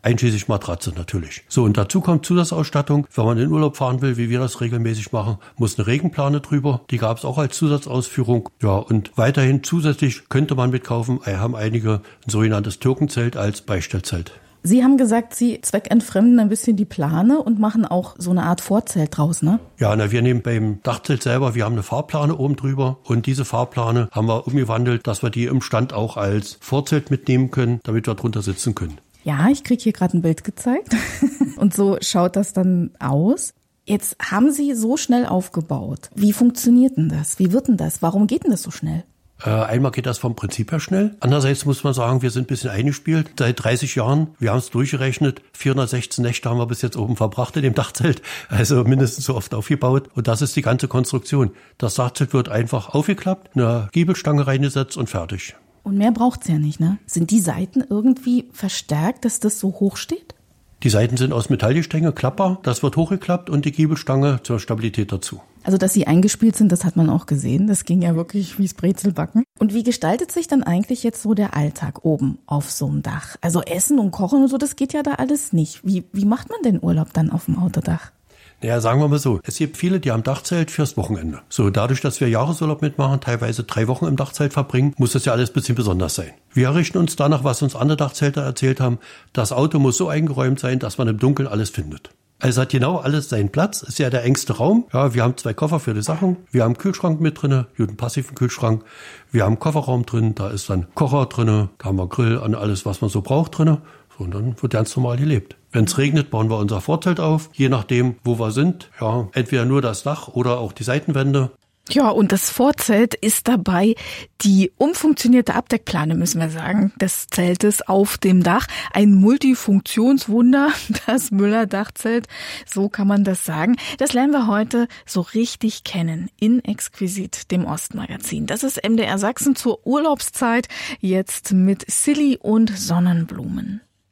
einschließlich Matratze natürlich. So, und dazu kommt Zusatzausstattung. Wenn man in Urlaub fahren will, wie wir das regelmäßig machen, muss eine Regenplane drüber. Die gab es auch als Zusatzausführung. Ja, und weiterhin zusätzlich könnte man mitkaufen, haben einige ein sogenanntes Türkenzelt als Beistellzelt. Sie haben gesagt, Sie zweckentfremden ein bisschen die Plane und machen auch so eine Art Vorzelt draus, ne? Ja, wir nehmen beim Dachzelt selber, wir haben eine Fahrplane oben drüber und diese Fahrplane haben wir umgewandelt, dass wir die im Stand auch als Vorzelt mitnehmen können, damit wir drunter sitzen können. Ja, ich kriege hier gerade ein Bild gezeigt und so schaut das dann aus. Jetzt haben Sie so schnell aufgebaut. Wie funktioniert denn das? Wie wird denn das? Warum geht denn das so schnell? Einmal geht das vom Prinzip her schnell. Andererseits muss man sagen, wir sind ein bisschen eingespielt. Seit 30 Jahren, wir haben es durchgerechnet, 416 Nächte haben wir bis jetzt oben verbracht in dem Dachzelt. Also mindestens so oft aufgebaut. Und das ist die ganze Konstruktion. Das Dachzelt wird einfach aufgeklappt, eine Giebelstange reingesetzt und fertig. Und mehr braucht's ja nicht, ne? Sind die Seiten irgendwie verstärkt, dass das so hoch steht? Die Seiten sind aus Metallgestänge, klappbar, das wird hochgeklappt und die Giebelstange zur Stabilität dazu. Also, dass sie eingespielt sind, das hat man auch gesehen. Das ging ja wirklich wie's Brezelbacken. Und wie gestaltet sich dann eigentlich jetzt so der Alltag oben auf so einem Dach? Also Essen und Kochen und so, das geht ja da alles nicht. Wie macht man denn Urlaub dann auf dem Autodach? Naja, sagen wir mal so, es gibt viele, die haben Dachzelt fürs Wochenende. So, dadurch, dass wir Jahresurlaub mitmachen, teilweise 3 Wochen im Dachzelt verbringen, muss das ja alles ein bisschen besonders sein. Wir richten uns danach, was uns andere Dachzelter erzählt haben. Das Auto muss so eingeräumt sein, dass man im Dunkeln alles findet. Also hat genau alles seinen Platz, ist ja der engste Raum. Ja, wir haben 2 Koffer für die Sachen. Wir haben einen Kühlschrank mit drinne, einen passiven Kühlschrank. Wir haben einen Kofferraum drin, da ist dann Kocher drinne, da haben wir Grill und alles, was man so braucht drinne. So, und dann wird ganz normal gelebt. Wenn es regnet, bauen wir unser Vorzelt auf, je nachdem, wo wir sind. Ja, entweder nur das Dach oder auch die Seitenwände. Ja, und das Vorzelt ist dabei die umfunktionierte Abdeckplane, müssen wir sagen, des Zeltes auf dem Dach. Ein Multifunktionswunder, das Müller-Dachzelt, so kann man das sagen. Das lernen wir heute so richtig kennen in Exquisit, dem Ostmagazin. Das ist MDR Sachsen zur Urlaubszeit, jetzt mit Silly und Sonnenblumen.